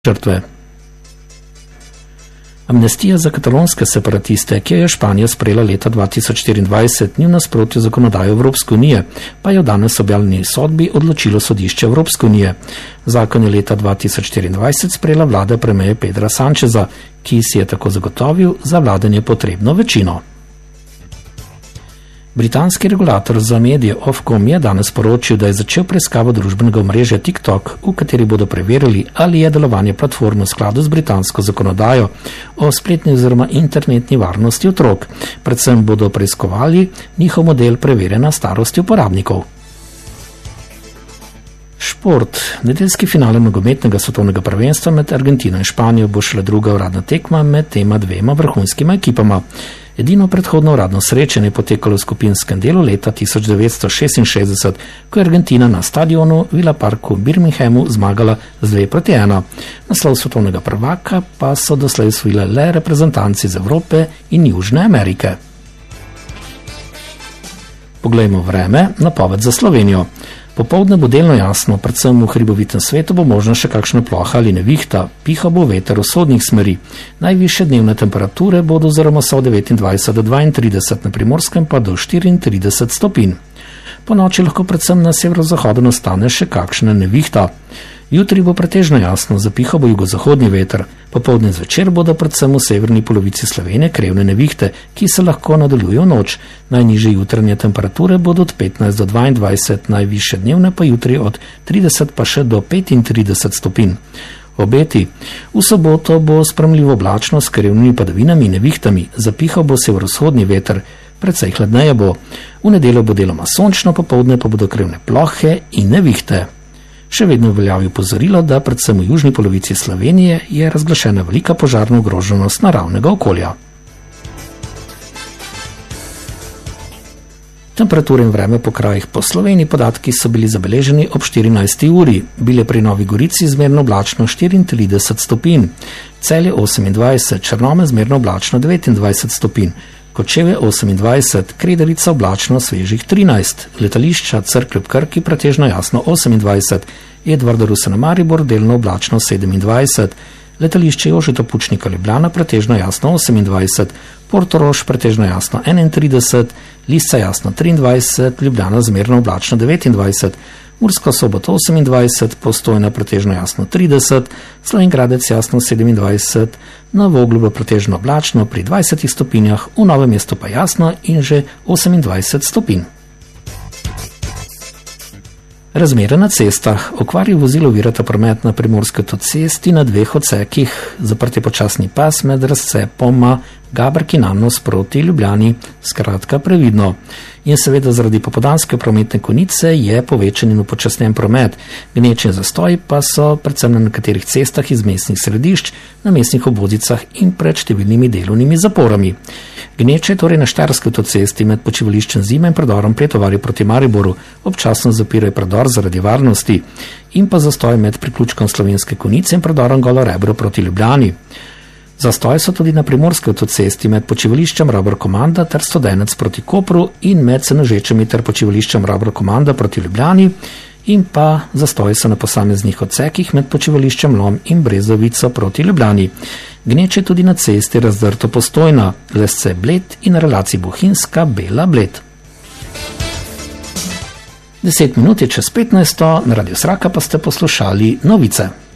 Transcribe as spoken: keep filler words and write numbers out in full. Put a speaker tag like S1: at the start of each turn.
S1: žrtve. Amnestija za katalonske separatiste, ki jo je Španija sprejela leta dva tisoč štiriindvajset, ni v nasprotju z zakonodajo Evropske unije, pa je v danes objavljeni sodbi odločilo sodišče Evropske unije. Zakon je leta dva tisoč štiriindvajset sprejela vlada premierja Pedra Sancheza, ki si je tako zagotovil za vladanje potrebno večino. Britanski regulator za medije Ofcom je danes poročil, da je začel preiskavo družbenega omrežja TikTok, v kateri bodo preverili, ali je delovanje platforme v skladu z britansko zakonodajo o spletni oziroma internetni varnosti otrok. Predvsem bodo preiskovali njihov model preverjanja starosti uporabnikov. Šport. Nedeljski finale nogometnega svetovnega prvenstva med Argentino in Španijo bo šele druga uradna tekma med tema dvema vrhunskima ekipama. Edino predhodno uradno srečanje je potekalo v skupinskem delu leta tisoč devetsto šestinšestdeset, ko je Argentina na stadionu Villa Park v Birminghamu zmagala z dve proti ena. Naslov svetovnega prvaka pa so doslej osvojile le reprezentanci iz Evrope in Južne Amerike. Poglejmo vreme, napoved za Slovenijo. Popoldne bo delno jasno, predvsem v hribovitem svetu bo možno še kakšna ploha ali nevihta, piha bo veter vzhodnih smeri. Najvišje dnevne temperature bodo oziroma so devetindvajset do dvaintrideset, na Primorskem pa do štiriintrideset stopinj. Po noči lahko predvsem na severozahodu nastane še kakšna nevihta. Jutri bo pretežno jasno, zapihal bo jugozahodni veter. Popoldne zvečer bodo predvsem v severni polovici Slovenije krevne nevihte, ki se lahko nadaljujejo noč. Najnižje jutranje temperature bodo od petnajst do dvaindvajset, najvišje dnevne pa jutri od trideset pa še do petintrideset stopinj. Obeti. V soboto bo spremljivo oblačno s krevnimi padavinami in nevihtami, zapihal bo severovzhodni veter, precej hladneje bo. V nedeljo bo deloma sončno, popoldne pa bodo krevne plohe in nevihte. Še vedno veljavi opozorilo, da predvsem v južni polovici Slovenije je razglašena velika požarna ogroženost naravnega okolja. Temperature in vreme po krajih po Sloveniji podatki so bili zabeleženi ob štirinajsti uri. Bile pri Novi Gorici zmerno oblačno štiriintrideset stopinj, Celje osemindvajset, Črnomelj zmerno oblačno devetindvajset stopinj, Kočevje osemindvajset, Kredarica oblačno svežih trinajst, letališča Cerklje ob Krki pretežno jasno osemindvajset, Edvarda Rusena Maribor delno oblačno sedemindvajset, letališče Jožeta Pučnika Ljubljana pretežno jasno osemindvajset, Portorož pretežno jasno enaintrideset, Lisca jasno triindvajset, Ljubljana zmerno oblačno devetindvajset, Murska Sobota osemindvajset, Postojna pretežno jasno trideset, Slovenj Gradec jasno sedemindvajset, na Voglu pretežno oblačno pri dvajsetih stopinjah, v Novem mestu pa jasno in že osemindvajset stopinj. Razmere na cestah. Okvari vozilo ovirata promet na primorski avtocesti na dveh odsekih, zaprt je počasni pas med razcepoma Gabrki-Nanos proti Ljubljani, skratka previdno. In seveda zaradi popoldanske prometne konice je povečan in upočasnjen promet. Gneči in zastoji pa so predvsem na nekaterih cestah iz mestnih središč, na mestnih obvoznicah in pred številnimi delovnimi zaporami. Gneče torej na štajerski avtocesti med počivališčem Zima in predorom Pretovarje proti Mariboru občasno zapirajo predor zaradi varnosti in pa zastoj med priključkom Slovenske Konice in predorom Golo Rebro proti Ljubljani. Zastoj so tudi na primorski avtocesti med počivališčem Robor Komanda ter Studenec proti Kopru in med Senožečami ter počivališčem Robor Komanda proti Ljubljani in pa zastoj so na posameznih odsekih med počivališčem Lom in Brezovico proti Ljubljani. Gneče tudi na cesti Razdrto Postojna, Lesce Bled in na relaciji Bohinjska Bela Bled. Deset minut je čez petnajsto, na Radio Sraka pa ste poslušali novice.